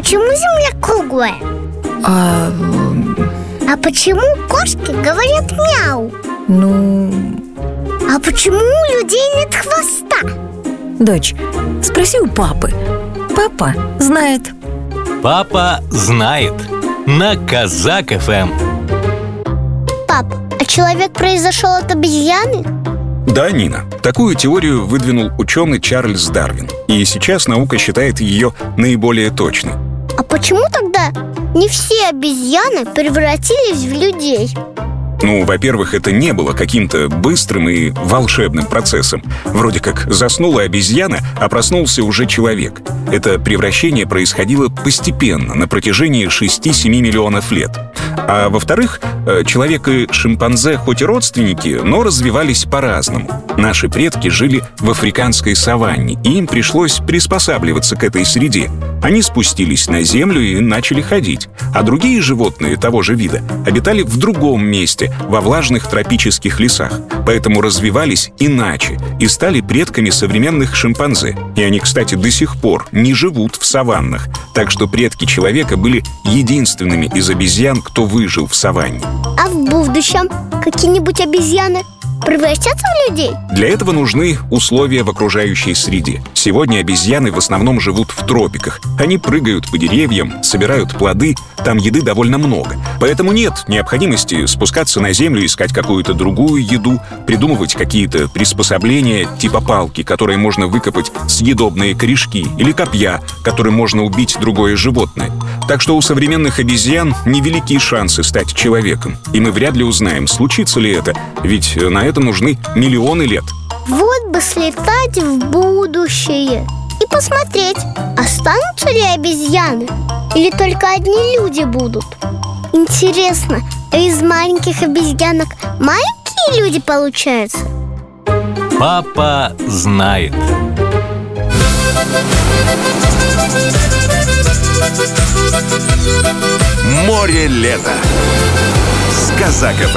почему Земля круглая? А почему кошки говорят мяу? А почему у людей нет хвоста? Дочь, спроси у папы. Папа знает. Папа знает. На Казак ФМ. Пап, а человек произошел от обезьяны? Да, Нина, такую теорию выдвинул ученый Чарльз Дарвин. И сейчас наука считает ее наиболее точной. А почему тогда не все обезьяны превратились в людей? Во-первых, это не было каким-то быстрым и волшебным процессом. Вроде как заснула обезьяна, а проснулся уже человек. Это превращение происходило постепенно, на протяжении 6-7 миллионов лет. А во-вторых, человек и шимпанзе хоть и родственники, но развивались по-разному. Наши предки жили в африканской саванне, и им пришлось приспосабливаться к этой среде. Они спустились на землю и начали ходить. А другие животные того же вида обитали в другом месте, во влажных тропических лесах. Поэтому развивались иначе и стали предками современных шимпанзе. И они, кстати, до сих пор не живут в саваннах. Так что предки человека были единственными из обезьян, кто выжил в саванне. А в будущем какие-нибудь обезьяны превратятся в людей? Для этого нужны условия в окружающей среде. Сегодня обезьяны в основном живут в тропиках. Они прыгают по деревьям, собирают плоды, там еды довольно много. Поэтому нет необходимости спускаться на землю, искать какую-то другую еду, придумывать какие-то приспособления типа палки, которые можно выкопать съедобные корешки, или копья, которым можно убить другое животное. Так что у современных обезьян невелики шансы стать человеком. И мы вряд ли узнаем, случится ли это, ведь на это нужны миллионы лет. Вот бы слетать в будущее и посмотреть, останутся ли обезьяны или только одни люди будут. Интересно, из маленьких обезьянок маленькие люди получаются? Папа знает. Море лета с Казак ФМ.